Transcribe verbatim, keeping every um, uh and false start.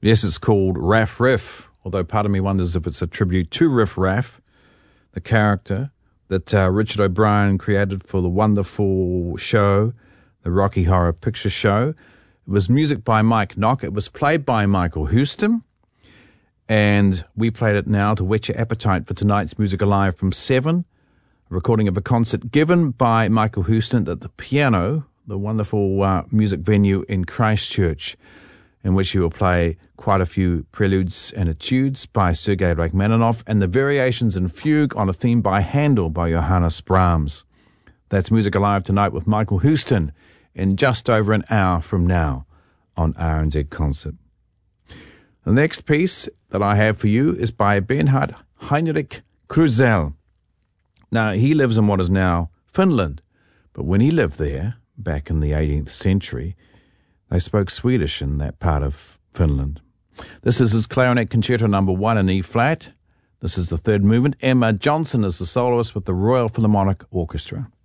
Yes, it's called Raff Riff, although part of me wonders if it's a tribute to Riff Raff, the character that uh, Richard O'Brien created for the wonderful show, the Rocky Horror Picture Show. It was music by Mike Nock. It was played by Michael Houston, and we played it now to whet your appetite for tonight's Music Alive from seven, a recording of a concert given by Michael Houston at the piano, the wonderful uh, music venue in Christchurch, in which he will play quite a few preludes and etudes by Sergei Rachmaninoff and the variations in fugue on a theme by Handel by Johannes Brahms. That's Music Alive tonight with Michael Houston in just over an hour from now on R N Z Concert. The next piece that I have for you is by Bernhard Heinrich Krusell. Now, he lives in what is now Finland, but when he lived there, back in the eighteenth century, they spoke Swedish in that part of Finland. This is his Clarinet Concerto number one in E-flat. This is the third movement. Emma Johnson is the soloist with the Royal Philharmonic Orchestra.